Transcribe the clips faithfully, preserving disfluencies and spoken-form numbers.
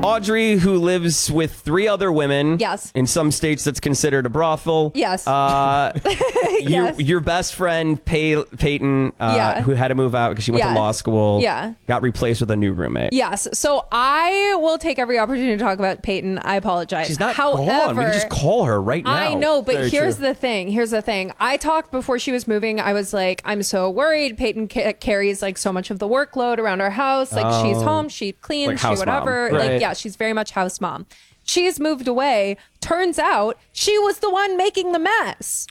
Audrey, who lives with three other women. Yes. In some states, that's considered a brothel. Yes. Uh, yes. your, your best friend, Pay, Peyton, uh, Yeah. who had to move out because she went Yeah. to law school, Yeah. got replaced with a new roommate. Yes. So I will take every opportunity to talk about Peyton. I apologize. She's not However, gone. We can just call her right now. I know, but Very here's true. the thing. Here's the thing. I talked before she was moving. I was like, I'm so worried. Peyton ca- carries like so much of the workload around our house. Like Oh. she's home, she cleans, Like she house whatever. mom. Like Right. yeah, she's very much house mom. She's moved away. Turns out she was the one making the mess.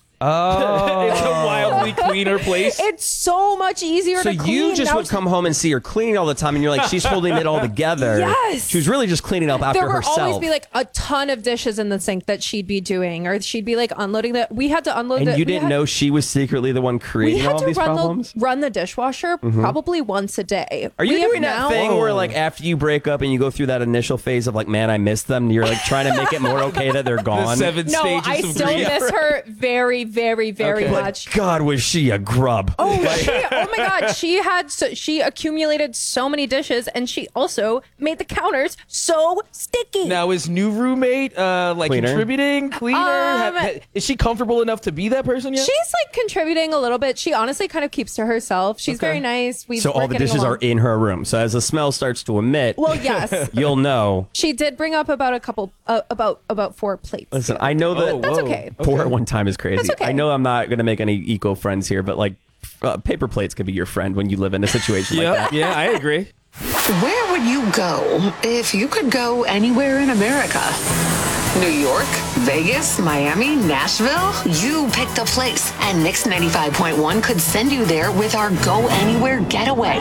Oh. It's a wildly cleaner place. It's so much easier So to clean. you just now. would come home and see her cleaning all the time, and you're like, she's holding it all together. Yes. She was really just cleaning up after there would herself. always be like a ton of dishes in the sink that she'd be doing, or she'd be like unloading the. We had to unload. and the, you we didn't had- know she was secretly the one We creating had all to these run problems? the run the dishwasher probably once a day. Are you We have doing that now- thing where, like, after you break up and you go through that initial phase of, like, man, I miss them, you're, like, trying to make it more okay that they're The gone? seven No, stages I of still grief. miss her very, very, very Okay. much. God, was she a grub. Oh, she, oh my God! She had so, she accumulated so many dishes, and she also made the counters so sticky. Now, is new roommate uh, like Cleaner? contributing, cleaner? Um, Have- ha- is she comfortable enough to be that person yet? She's like contributing a little bit. She honestly kind of keeps to herself. She's Okay. very nice. We So all the dishes are in her room. So as the smell starts to emit, Well, yes. you'll know. She did bring up about a couple, uh, about about four plates. Listen, I know that Oh, That's whoa. okay. four at one time is crazy. That's okay. I know I'm not going to make any eco friends here, but, like, uh, paper plates could be your friend when you live in a situation like Yeah, that. yeah, I agree. Where would you go if you could go anywhere in America? New York, Vegas, Miami, Nashville? You picked a place, and Mix ninety-five point one could send you there with our Go Anywhere Getaway.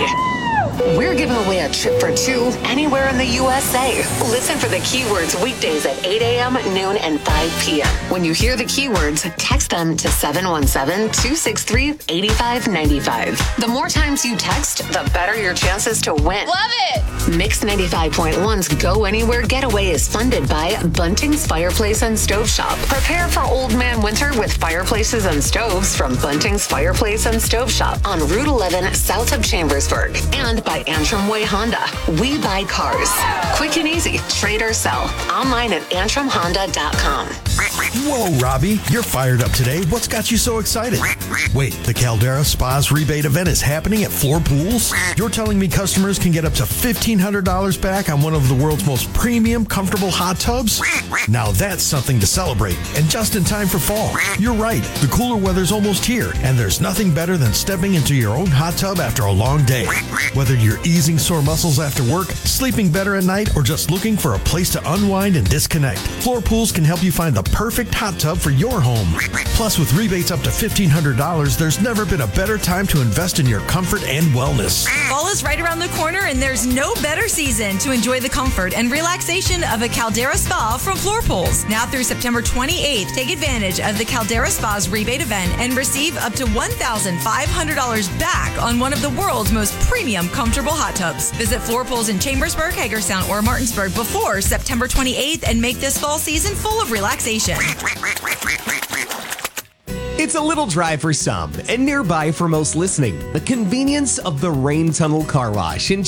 We're giving away a trip for two anywhere in the U S A. Listen for the keywords weekdays at eight a.m., noon, and five p.m. When you hear the keywords, text them to seven one seven, two six three, eight five nine five. The more times you text, the better your chances to win. Love it! Mix ninety-five point one's Go Anywhere Getaway is funded by Bunting's Fireplace and Stove Shop. Prepare for old man winter with fireplaces and stoves from Bunting's Fireplace and Stove Shop on Route eleven south of Chambersburg. And by Antrim Way Honda. We buy cars. Quick and easy. Trade or sell. Online at antrim honda dot com. Whoa, Robbie, you're fired up today. What's got you so excited? Wait, the Caldera Spas rebate event is happening at Floor Pools? You're telling me customers can get up to fifteen hundred dollars back on one of the world's most premium, comfortable hot tubs? Now that's something to celebrate, and just in time for fall. You're right, the cooler weather's almost here, and there's nothing better than stepping into your own hot tub after a long day. Whether you're easing sore muscles after work, sleeping better at night, or just looking for a place to unwind and disconnect, Floor Pools can help you find the perfect hot tub for your home. Plus, with rebates up to fifteen hundred dollars, there's never been a better time to invest in your comfort and wellness. Fall is right around the corner, and there's no better season to enjoy the comfort and relaxation of a Caldera Spa from Floor Pools. Now through September twenty-eighth, take advantage of the Caldera Spa's rebate event and receive up to one thousand five hundred dollars back on one of the world's most premium, comfortable hot tubs. Visit Floor Pools in Chambersburg, Hagerstown, or Martinsburg before September twenty-eighth and make this fall season full of relaxation. It's a little drive for some and nearby for most listening. The convenience of the Rain Tunnel Car Wash in